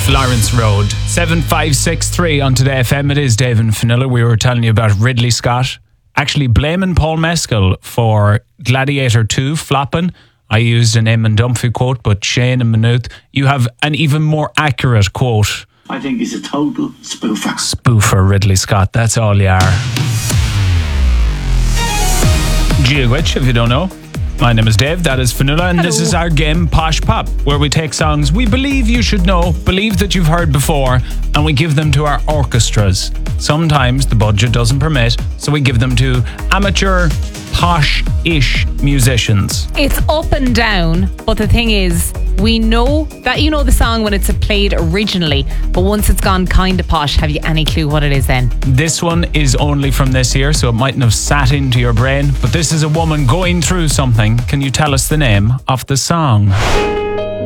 Florence Road. 7563 on Today FM. It is Dave and Fionnuala. We were telling you about Ridley Scott actually blaming Paul Mescal for Gladiator 2 flopping. I used an Eamon Dunphy quote, but Shane and Maynooth, you have an even more accurate quote. I think he's a total spoofer. Spoofer, Ridley Scott. That's all you are. Giagwitch, if you don't know. My name is Dave, that is Fionnuala, and This is our game Posh Pop, where we take songs we believe you should know, believe that you've heard before, and we give them to our orchestras. Sometimes the budget doesn't permit, so we give them to amateur, posh-ish musicians. It's up and down, but the thing is, we know that you know the song when it's played originally, but once it's gone kind of posh, have you any clue what it is then? This one is only from this year, so it mightn't have sat into your brain, but this is a woman going through something. Can you tell us the name of the song?